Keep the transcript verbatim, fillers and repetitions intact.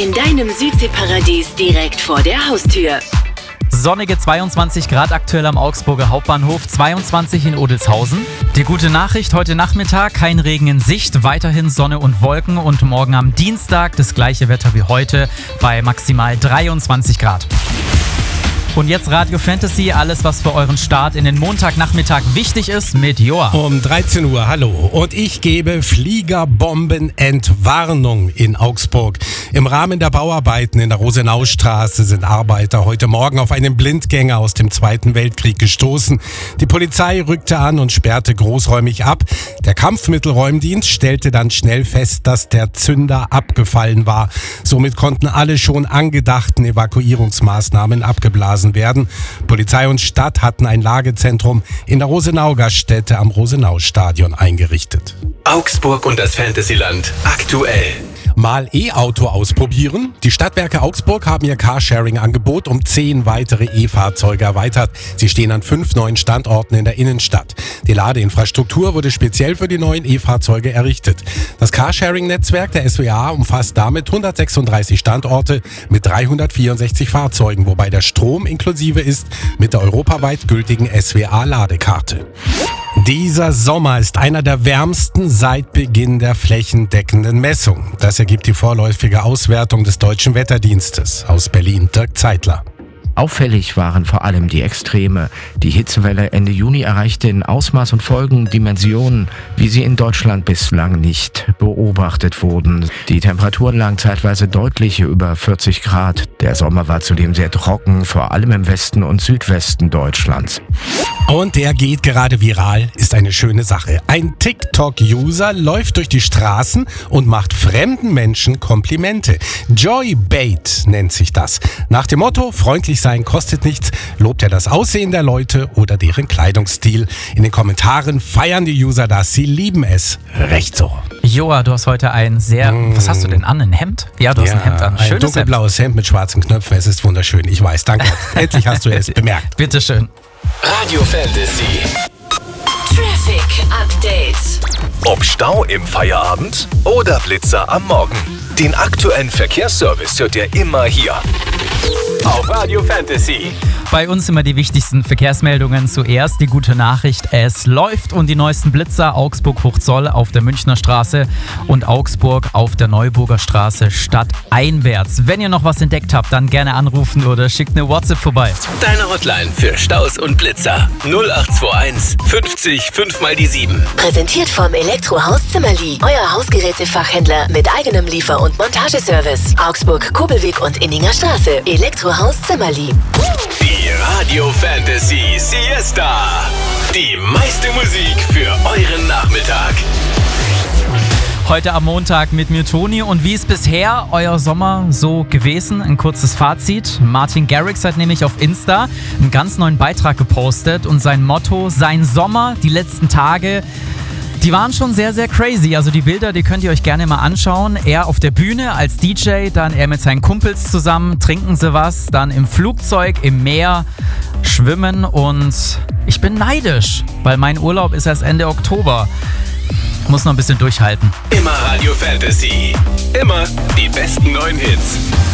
In deinem Südseeparadies direkt vor der Haustür. Sonnige zweiundzwanzig Grad aktuell am Augsburger Hauptbahnhof, zweiundzwanzig in Odelshausen. Die gute Nachricht, heute Nachmittag kein Regen in Sicht, weiterhin Sonne und Wolken und morgen am Dienstag das gleiche Wetter wie heute bei maximal dreiundzwanzig Grad. Und jetzt Radio Fantasy, alles was für euren Start in den Montagnachmittag wichtig ist mit Joa. Um dreizehn Uhr, hallo. Und ich gebe Fliegerbombenentwarnung in Augsburg. Im Rahmen der Bauarbeiten in der Rosenaustraße sind Arbeiter heute Morgen auf einen Blindgänger aus dem Zweiten Weltkrieg gestoßen. Die Polizei rückte an und sperrte großräumig ab. Der Kampfmittelräumdienst stellte dann schnell fest, dass der Zünder abgefallen war. Somit konnten alle schon angedachten Evakuierungsmaßnahmen abgeblasen werden. Polizei und Stadt hatten ein Lagezentrum in der Rosenau-Gaststätte am Rosenau-Stadion eingerichtet. Augsburg und das Fantasyland aktuell. Mal E-Auto ausprobieren? Die Stadtwerke Augsburg haben ihr Carsharing-Angebot um zehn weitere E-Fahrzeuge erweitert. Sie stehen an fünf neuen Standorten in der Innenstadt. Die Ladeinfrastruktur wurde speziell für die neuen E-Fahrzeuge errichtet. Das Carsharing-Netzwerk der S W A umfasst damit hundertsechsunddreißig Standorte mit dreihundertvierundsechzig Fahrzeugen, wobei der Strom inklusive ist mit der europaweit gültigen S W A-Ladekarte. Dieser Sommer ist einer der wärmsten seit Beginn der flächendeckenden Messung. Das ergibt die vorläufige Auswertung des Deutschen Wetterdienstes. Aus Berlin, Dirk Zeitler. Auffällig waren vor allem die Extreme. Die Hitzewelle Ende Juni erreichte in Ausmaß und Folgen Dimensionen, wie sie in Deutschland bislang nicht beobachtet wurden. Die Temperaturen lagen zeitweise deutlich über vierzig Grad. Der Sommer war zudem sehr trocken, vor allem im Westen und Südwesten Deutschlands. Und der geht gerade viral, ist eine schöne Sache. Ein TikTok-User läuft durch die Straßen und macht fremden Menschen Komplimente. Joybait nennt sich das. Nach dem Motto, freundlich sein kostet nichts, lobt er das Aussehen der Leute oder deren Kleidungsstil. In den Kommentaren feiern die User das, sie lieben es. Recht so. Joa, du hast heute ein sehr, mm. was hast du denn an, ein Hemd? Ja, du hast ja, ein Hemd an. Schönes ein dunkelblaues Hemd. Hemd mit schwarzen Knöpfen, es ist wunderschön, ich weiß, danke. Endlich hast du es bemerkt. Bitteschön. Radio Fantasy. Traffic Update. Ob Stau im Feierabend oder Blitzer am Morgen. Den aktuellen Verkehrsservice hört ihr immer hier. Auf Radio Fantasy. Bei uns immer die wichtigsten Verkehrsmeldungen. Zuerst die gute Nachricht, es läuft und die neuesten Blitzer Augsburg-Hochzoll auf der Münchner Straße und Augsburg auf der Neuburger Straße stadteinwärts. Wenn ihr noch was entdeckt habt, dann gerne anrufen oder schickt eine WhatsApp vorbei. Deine Hotline für Staus und Blitzer null acht zwei eins fünfzig fünf mal die sieben. Präsentiert vom Elektrohaus Zimmerli. Euer Hausgerätefachhändler mit eigenem Liefer- und Montageservice. Augsburg, Kobelweg und Inninger Straße. Elektrohaus Zimmerli. Die Radio Fantasy Siesta. Die meiste Musik für euren Nachmittag. Heute am Montag mit mir Toni und wie ist bisher euer Sommer so gewesen? Ein kurzes Fazit. Martin Garrix hat nämlich auf Insta einen ganz neuen Beitrag gepostet und sein Motto, sein Sommer, die letzten Tage, die waren schon sehr, sehr crazy. Also die Bilder, die könnt ihr euch gerne mal anschauen. Er auf der Bühne als D J, dann er mit seinen Kumpels zusammen, trinken sie was, dann im Flugzeug, im Meer, schwimmen und ich bin neidisch, weil mein Urlaub ist erst Ende Oktober. Muss noch ein bisschen durchhalten. Immer Radio Fantasy. Immer die besten neuen Hits.